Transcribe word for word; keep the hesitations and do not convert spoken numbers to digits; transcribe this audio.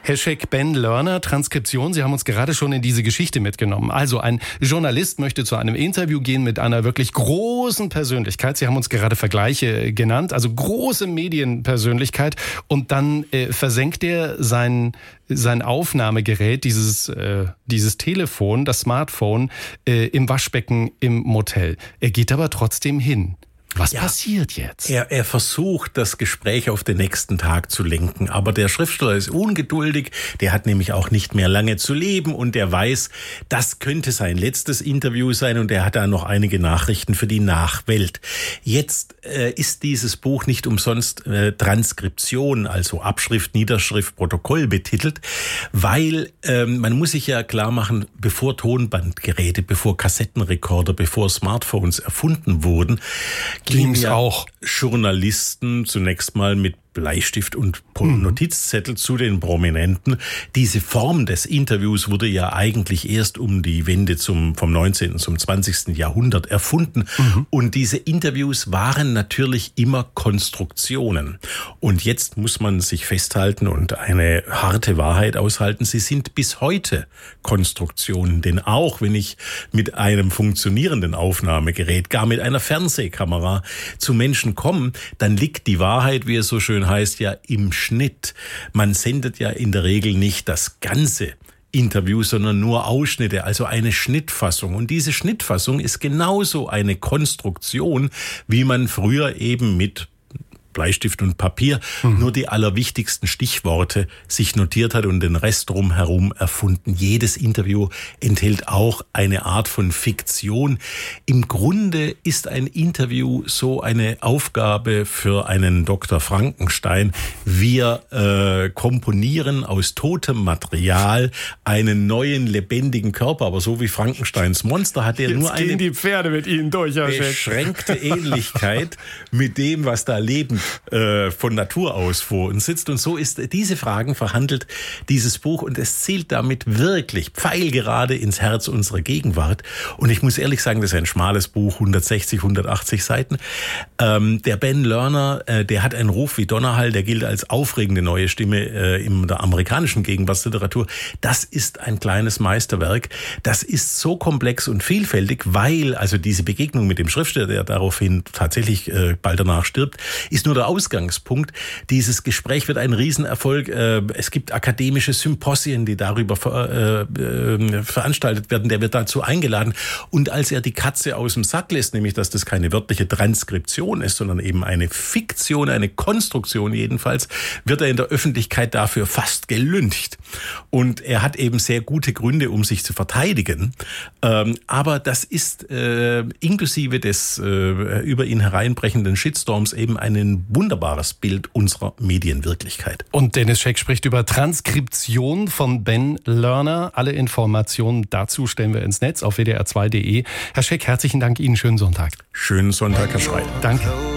Herr Scheck, Ben Lerner, Transkription, Sie haben uns gerade schon in diese Geschichte mitgenommen. Also ein Journalist möchte zu einem Interview gehen mit einer wirklich großen Persönlichkeit. Sie haben uns gerade Vergleiche genannt, also große Medienpersönlichkeit. Und dann äh, versenkt er sein, sein Aufnahmegerät, dieses, äh, dieses Telefon, das Smartphone, äh, im Waschbecken im Motel. Er geht aber trotzdem hin. Was ja, passiert jetzt? Er, er versucht, das Gespräch auf den nächsten Tag zu lenken. Aber der Schriftsteller ist ungeduldig. Der hat nämlich auch nicht mehr lange zu leben. Und er weiß, das könnte sein letztes Interview sein. Und er hat da noch einige Nachrichten für die Nachwelt. Jetzt äh, ist dieses Buch nicht umsonst äh, Transkription, also Abschrift, Niederschrift, Protokoll betitelt. Weil äh, man muss sich ja klar machen, bevor Tonbandgeräte, bevor Kassettenrekorder, bevor Smartphones erfunden wurden, ging's ja auch Journalisten zunächst mal mit Bleistift und Notizzettel zu den Prominenten. Diese Form des Interviews wurde ja eigentlich erst um die Wende zum, vom neunzehnten zum zwanzigsten Jahrhundert erfunden. Mhm. Und diese Interviews waren natürlich immer Konstruktionen. Und jetzt muss man sich festhalten und eine harte Wahrheit aushalten. Sie sind bis heute Konstruktionen. Denn auch wenn ich mit einem funktionierenden Aufnahmegerät, gar mit einer Fernsehkamera zu Menschen komme, dann liegt die Wahrheit, wie es so schön heißt, ja im Schnitt. Man sendet ja in der Regel nicht das ganze Interview, sondern nur Ausschnitte, also eine Schnittfassung. Und diese Schnittfassung ist genauso eine Konstruktion, wie man früher eben mit Bleistift und Papier mhm. nur die allerwichtigsten Stichworte sich notiert hat und den Rest drumherum erfunden. Jedes Interview enthält auch eine Art von Fiktion. Im Grunde ist ein Interview so eine Aufgabe für einen Doktor Frankenstein. Wir äh, komponieren aus totem Material einen neuen lebendigen Körper, aber so wie Frankensteins Monster hat er Jetzt nur eine die Pferde mit Ihnen durch, Herr Scheck. beschränkte Ähnlichkeit mit dem, was da lebend von Natur aus vor uns sitzt. Und so ist diese Fragen verhandelt dieses Buch und es zielt damit wirklich pfeilgerade ins Herz unserer Gegenwart. Und ich muss ehrlich sagen, das ist ein schmales Buch, hundertsechzig, hundertachtzig Seiten. Ähm, der Ben Lerner, äh, der hat einen Ruf wie Donnerhall, der gilt als aufregende neue Stimme äh, in der amerikanischen Gegenwartsliteratur. Das ist ein kleines Meisterwerk. Das ist so komplex und vielfältig, weil also diese Begegnung mit dem Schriftsteller, der daraufhin tatsächlich äh, bald danach stirbt, ist nur der Ausgangspunkt. Dieses Gespräch wird ein Riesenerfolg. Es gibt akademische Symposien, die darüber ver, äh, veranstaltet werden. Der wird dazu eingeladen. Und als er die Katze aus dem Sack lässt, nämlich, dass das keine wörtliche Transkription ist, sondern eben eine Fiktion, eine Konstruktion jedenfalls, wird er in der Öffentlichkeit dafür fast gelyncht. Und er hat eben sehr gute Gründe, um sich zu verteidigen. Ähm, aber das ist äh, inklusive des äh, über ihn hereinbrechenden Shitstorms eben einen wunderbares Bild unserer Medienwirklichkeit. Und Dennis Scheck spricht über Transkription von Ben Lerner. Alle Informationen dazu stellen wir ins Netz auf w d r zwei punkt d e. Herr Scheck, herzlichen Dank Ihnen. Schönen Sonntag. Schönen Sonntag, Herr Schreit. Danke.